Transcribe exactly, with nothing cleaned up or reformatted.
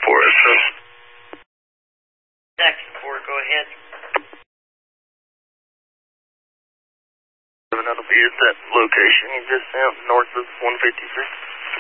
for us, sir. Jackson four, go ahead. That'll be at that location you just sent north of one fifty-six.